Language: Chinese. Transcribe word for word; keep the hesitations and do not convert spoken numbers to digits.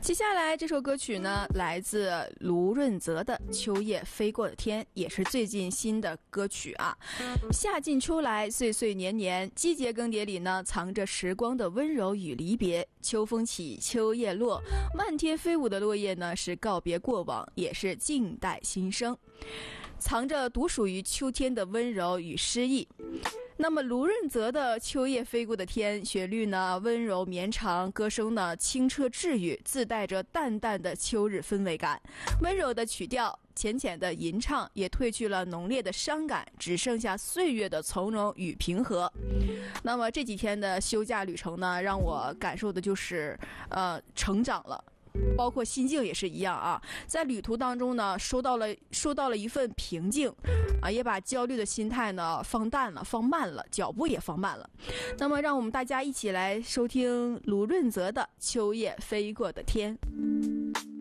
接下来这首歌曲呢，来自卢润泽的《秋叶飞过的天》，也是最近新的歌曲啊。夏尽秋来，岁岁年年，季节更迭里呢，藏着时光的温柔与离别。秋风起，秋叶落，漫天飞舞的落叶呢，是告别过往，也是静待新生，藏着独属于秋天的温柔与诗意。那么卢润泽的《秋叶飞过的天》，旋律呢温柔绵长，歌声呢清澈治愈，自带着淡淡的秋日氛围感。温柔的曲调，浅浅的吟唱，也褪去了浓烈的伤感，只剩下岁月的从容与平和。那么这几天的休假旅程呢，让我感受的就是呃成长了。包括心境也是一样啊，在旅途当中呢，收到了收到了一份平静，啊，也把焦虑的心态呢放淡了，放慢了，脚步也放慢了。那么，让我们大家一起来收听卢润泽的《秋叶飞过的天》。